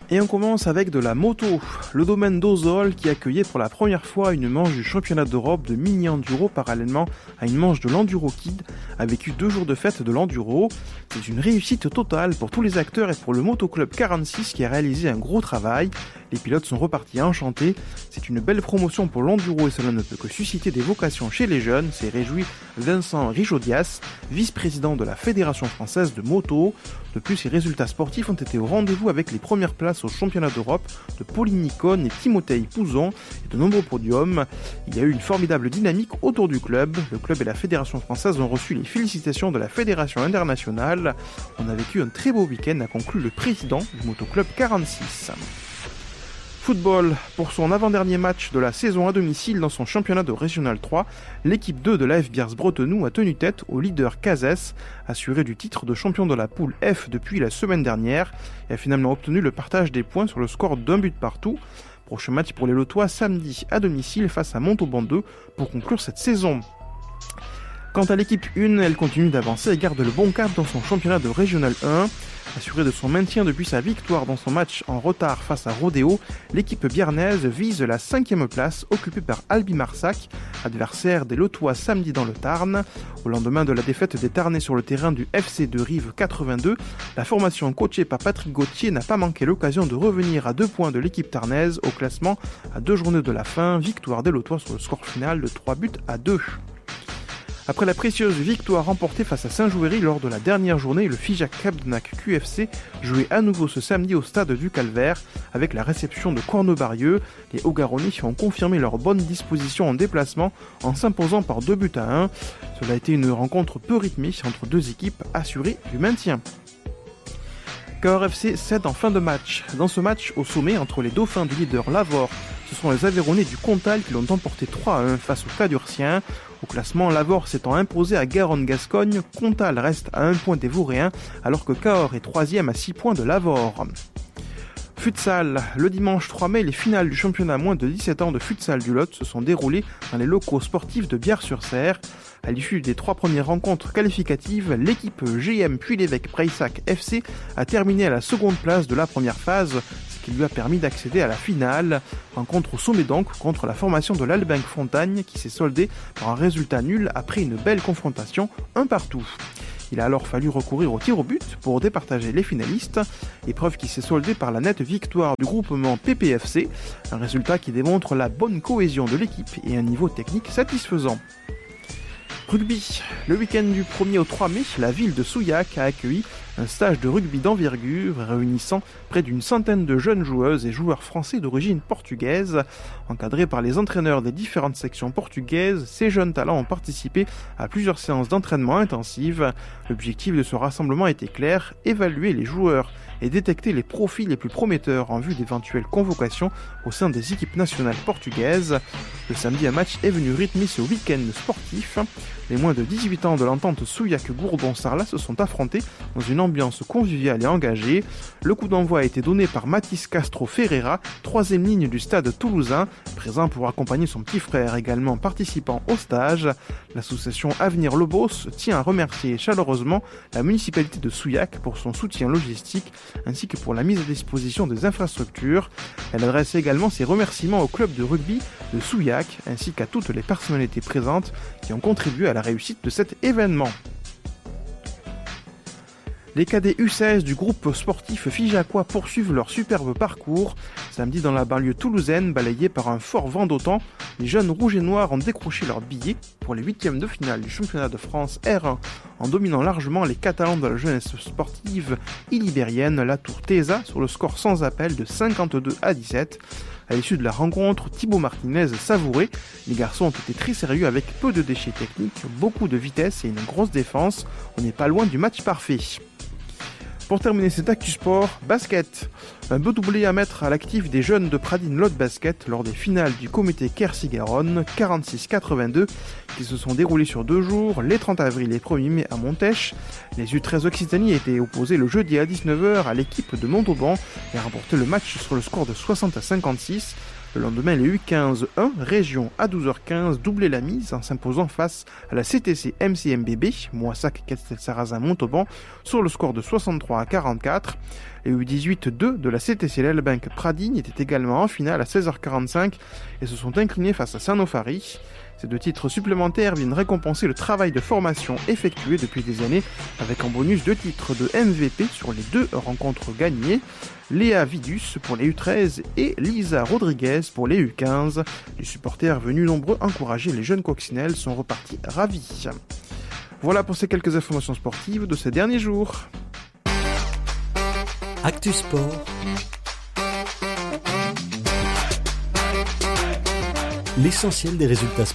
Et on commence avec de la moto. Le domaine d'Ozol qui accueillait pour la première fois une manche du championnat d'Europe de mini-enduro parallèlement à une manche de l'Enduro Kid a vécu 2 jours de fête de l'enduro. C'est une réussite totale pour tous les acteurs et pour le Motoclub 46 qui a réalisé un gros travail. Les pilotes sont repartis enchantés. C'est une belle promotion pour l'enduro et cela ne peut que susciter des vocations chez les jeunes, s'est réjoui Vincent Rijaudias, vice-président de la Fédération française de moto. De plus, les résultats sportifs ont été au rendez-vous avec les premières places au championnat d'Europe de Pauline Nicone et Timothée Pouzon et de nombreux podiums. Il y a eu une formidable dynamique autour du club. Le club et la Fédération française ont reçu les félicitations de la Fédération internationale. On a vécu un très beau week-end, a conclu le président du Motoclub 46. Football, pour son avant-dernier match de la saison à domicile dans son championnat de Régional 3, l'équipe 2 de l'AF Biars-Bretenoux a tenu tête au leader Cazès, assuré du titre de champion de la poule F depuis la semaine dernière, et a finalement obtenu le partage des points sur le score d'1 but partout. Prochain match pour les Lotois samedi à domicile face à Montauban 2 pour conclure cette saison. Quant à l'équipe 1, elle continue d'avancer et garde le bon cap dans son championnat de Régional 1. Assurée de son maintien depuis sa victoire dans son match en retard face à Rodéo, l'équipe biarnaise vise la 5e place occupée par Albi Marsac, adversaire des Lotois samedi dans le Tarn. Au lendemain de la défaite des Tarnais sur le terrain du FC de Rive 82, la formation coachée par Patrick Gauthier n'a pas manqué l'occasion de revenir à 2 points de l'équipe tarnaise au classement à 2 journées de la fin, victoire des Lotois sur le score final de 3-2. Après la précieuse victoire remportée face à Saint-Jouéry lors de la dernière journée, le Figeac Cabdenac QFC jouait à nouveau ce samedi au stade du Calvaire avec la réception de Cornebarieux. Les Hauts-Garonnais ont confirmé leur bonne disposition en déplacement en s'imposant par 2-1. Cela a été une rencontre peu rythmée entre deux équipes assurées du maintien. Cahors FC cède en fin de match. Dans ce match au sommet entre les dauphins du leader Lavore, ce sont les Aveyronnais du Comtal qui l'ont emporté 3-1 face aux Cadurciens. Au classement, Lavore s'étant imposé à Garonne-Gascogne, Comtal reste à 1 point des Vauréens, alors que Cahors est 3e à 6 points de Lavore. Futsal. Le dimanche 3 mai, les finales du championnat moins de 17 ans de futsal du Lot se sont déroulées dans les locaux sportifs de Biars-sur-Cère. À l'issue des 3 premières rencontres qualificatives, l'équipe GM Puy-l'Évêque-Prayssac FC a terminé à la seconde place de la première phase, ce qui lui a permis d'accéder à la finale. Rencontre au sommet donc contre la formation de l'Albinque-Fontagne qui s'est soldée par un résultat nul après une belle confrontation, 1 partout. Il a alors fallu recourir au tir au but pour départager les finalistes, épreuve qui s'est soldée par la nette victoire du groupement PPFC, un résultat qui démontre la bonne cohésion de l'équipe et un niveau technique satisfaisant. Rugby. Le week-end du 1er au 3 mai, la ville de Souillac a accueilli un stage de rugby d'envergure réunissant près d'une centaine de jeunes joueuses et joueurs français d'origine portugaise. Encadrés par les entraîneurs des différentes sections portugaises, ces jeunes talents ont participé à plusieurs séances d'entraînement intensives. L'objectif de ce rassemblement était clair, évaluer les joueurs et détecter les profils les plus prometteurs en vue d'éventuelles convocations au sein des équipes nationales portugaises. Le samedi, un match est venu rythmer ce week-end sportif. Les moins de 18 ans de l'entente Souillac-Gourdon-Sarlat se sont affrontés dans une ambiance conviviale et engagée. Le coup d'envoi a été donné par Mathis Castro Ferreira, 3e ligne du stade toulousain, présent pour accompagner son petit frère également participant au stage. L'association Avenir Lobos tient à remercier chaleureusement la municipalité de Souillac pour son soutien logistique ainsi que pour la mise à disposition des infrastructures. Elle adresse également ses remerciements au club de rugby de Souillac ainsi qu'à toutes les personnalités présentes qui ont contribué à la réussite de cet événement. Les cadets U16 du groupe sportif figeacois poursuivent leur superbe parcours. Samedi dans la banlieue toulousaine, balayée par un fort vent d'automne, les jeunes rouges et noirs ont décroché leur billet pour les 8e de finale du championnat de France R1 en dominant largement les Catalans de la jeunesse sportive illibérienne, la Tour Tesa, sur le score sans appel de 52-17. À l'issue de la rencontre, Thibaut Martinez savourait. Les garçons ont été très sérieux avec peu de déchets techniques, beaucoup de vitesse et une grosse défense. On n'est pas loin du match parfait. Pour terminer cet actu-sport, basket. Un beau doublé à mettre à l'actif des jeunes de Pradines Lot Basket lors des finales du comité Quercy-Garonne 46-82 qui se sont déroulées sur 2 jours, les 30 avril et 1er mai à Montèche. Les U13 Occitanie étaient opposés le jeudi à 19h à l'équipe de Montauban et a remporté le match sur le score de 60-56. Le lendemain, les U15 1 région à 12h15 doublaient la mise en s'imposant face à la CTC MCMBB, Moissac Castel Sarrazin Montauban, sur le score de 63-44. Les U18-2 de la CTCL Bank Pradigne étaient également en finale à 16h45 et se sont inclinés face à Sanofari. Ces 2 titres supplémentaires viennent récompenser le travail de formation effectué depuis des années avec en bonus 2 titres de MVP sur les 2 rencontres gagnées. Léa Vidus pour les U13 et Lisa Rodriguez pour les U15. Les supporters venus nombreux encourager les jeunes coccinelles sont repartis ravis. Voilà pour ces quelques informations sportives de ces derniers jours. Actu Sport. L'essentiel des résultats sportifs.